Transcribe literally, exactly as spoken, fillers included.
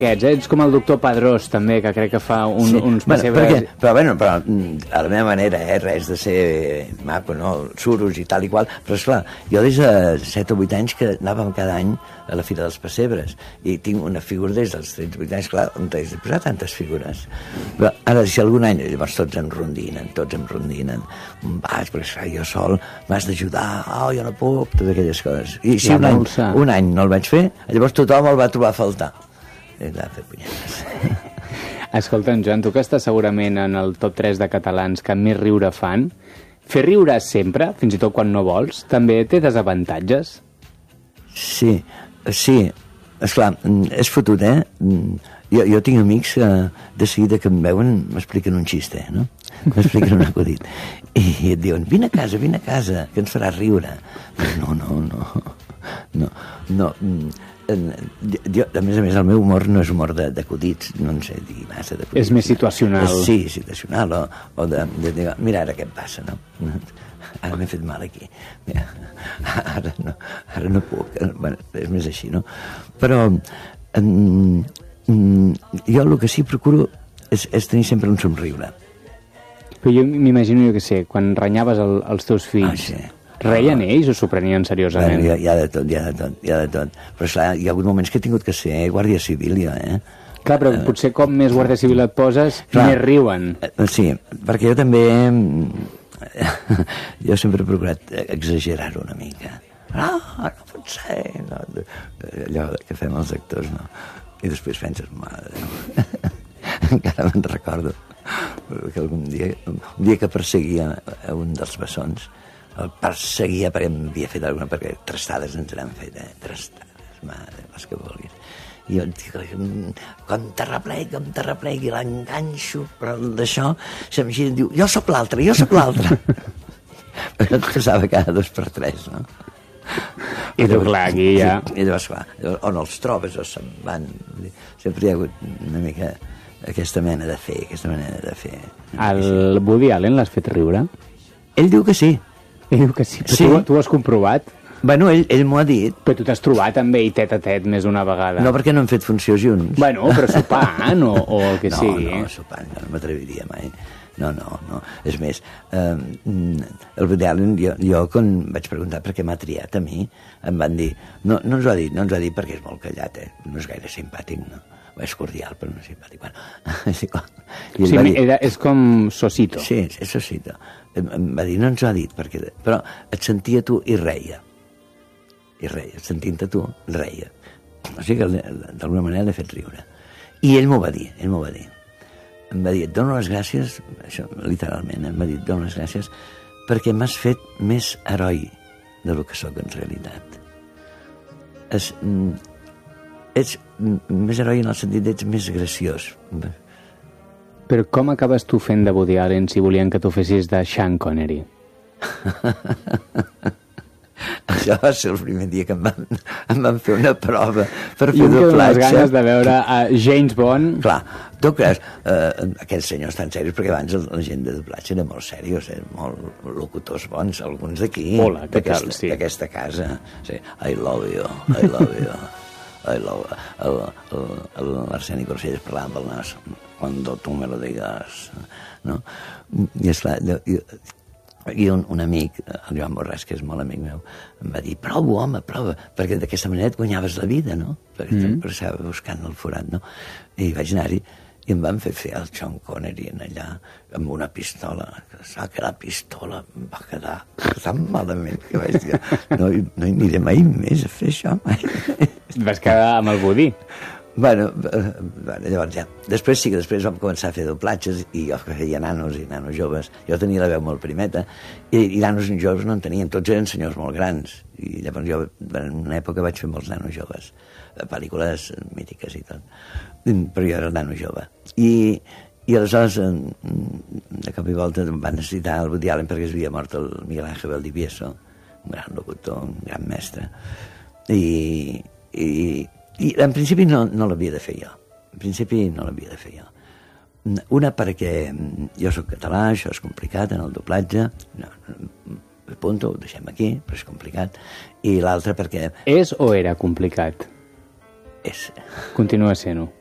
Ets, ets com el doctor Padrós, també, que crec que fa un, sí. uns bueno, pessebres... Perquè, però, bueno, però a la meva manera, eh, res de ser maco, no? Suros i tal i qual, però esclar, jo des de set o vuit anys que anàvem cada any a la Fira dels Pessebres i tinc una figura des dels tretze o vuit anys, clar, on t'has de posar tantes figures. Però ara, si algun any, llavors tots em rondinen, tots em rondinen, vaig, però esclar, jo sol m'has d'ajudar, oh, jo no puc, totes aquelles coses. I si un any, un any no el vaig fer, llavors tothom el va trobar a faltar. Escolta, Joan, tu que estàs segurament en el top tres de catalans que més riure fan, fer riure sempre, fins i tot quan no vols, també té desavantatges? Sí, sí, esclar, és fotut, eh? Jo, jo tinc amics que de seguida que em veuen m'expliquen un xiste, no? M'expliquen un acudit. I et diuen, vine a casa, vine a casa, que ens faràs riure. No, no, no, no, no... Jo, a més a més, el meu humor no és humor d'acudits, no en sé dir massa d'acudits. És més situacional. És, sí, situacional, o, o de, de dir, mira ara què em passa, no? Ara m'he fet mal aquí. Mira, ara, no, ara no puc. Bueno, és més així, no? Però um, um, jo el que sí procuro és, és tenir sempre un somriure. Però jo m'imagino, jo què sé, quan renyaves el, els teus fills... Ah, sí. Reien ells o s'ho prenien seriosament? Bueno, hi, ha, hi ha de tot, hi ha de tot, hi ha de tot. Però esclar, hi ha hagut moments que he tingut que ser guàrdia civil, jo, eh? Clar, però uh, potser com més guàrdia civil et poses, clar, més riuen. Uh, sí, perquè jo també... jo sempre he procurat exagerar-ho una mica. No, no pot ser, no. Allò que fem els actors, no? I després penses, mare, no? Encara me'n recordo que algun dia, un dia que perseguia a un dels bessons, el perseguia perquè em havia fet alguna, perquè trastades ens n'han fet, eh? Trastades, madre, les que vulguis. I jo dic, com terraplegui, com terraplegui, l'enganxo, però d'això se'm gira i diu, jo sóc l'altre, jo sóc l'altre. Però et passava cada dos per tres, no? I tu, clar, aquí ja... I llavors, clar, on els trobes o se'n van... Sempre hi ha hagut una mica aquesta mena de fer, aquesta manera de fer. El Woody Allen l'has fet riure? Ell diu que sí. Ell diu que sí, però sí. Tu, tu ho has comprovat? Bueno, ell, ell m'ho ha dit. Però tu t'has trobat amb ell tet a tet més d'una vegada. No, perquè no hem fet funció junts. Bueno, però sopant o, o el que no, sigui. No, no, sopant, no m'atreviria mai. No, no, no. És més, eh, el Woody Allen, jo, jo quan vaig preguntar per què m'ha triat a mi, em van dir, no, no ens ho ha dit, no ens ho ha dit perquè és molt callat, eh? No és gaire simpàtic, no? És cordial, però no és simpàtic. Bueno, és igual. I sí, dir, era, és com Sosito. Sí, és Sosito. Em, em va dir, no ens ho ha dit, perquè... però et sentia tu i reia. I reia, sentint-te tu, reia. O sigui que d'alguna manera l'he fet riure. I ell m'ho va dir, ell m'ho va dir. Em va dir, et dono les gràcies, això literalment, em va dir, et dono les gràcies perquè m'has fet més heroi del que sóc en realitat. És, ets més heroi en el sentit d'ets més graciós. Però com acabes tu fent de Woody Allen si volien que tu fessis de Sean Connery? Això va ser el primer dia que em van, em van fer una prova per fer I doblatge. I unes ganes de veure a James Bond. Clar, tu creus, eh, aquells senyors tan serios, perquè abans la gent de doblatge era molt serios, eren molt locutors bons, alguns d'aquí, Hola, què tal, sí. D'aquesta casa. Sí, I love you, I love you. I love you. L'Arseni Corcelles parlava amb el nas, cuando tu me lo digas, no? I esclar, i un, un amic, el Joan Borràs, que és molt amic meu, em va dir, prova, home, prova, perquè d'aquesta manera et guanyaves la vida, no? Perquè mm. sempre estava buscant el forat, no? I vaig anar-hi, i em van fer fer el Sean Connery en allà, amb una pistola, que sa que la pistola em va quedar tan malament que vaig dir, no, no hi aniré mai més a fer això, mai. Vas quedar amb el Woody? Bueno, bueno, llavors ja. Després sí que després vam començar a fer doblatges i jo que feia nanos i nanos joves. Jo tenia la veu molt primeta i, i nanos i joves no en tenien. Tots eren senyors molt grans. I llavors jo en una època vaig fer molts nanos joves. Pel·lícules mítiques i tot. Però jo era nano jove. I, i aleshores, de cop i volta, van necessitar el Woody Allen perquè es havia mort el Miguel Ángel Valdivieso, un gran locutor, un gran mestre. I... i I en principi no, no l'havia de fer jo. En principi no l'havia de fer jo. Una perquè jo soc català, això és complicat en el doblatge, no, punto, ho deixem aquí, però és complicat. I l'altra perquè... És o era complicat? És. Continua sent-ho.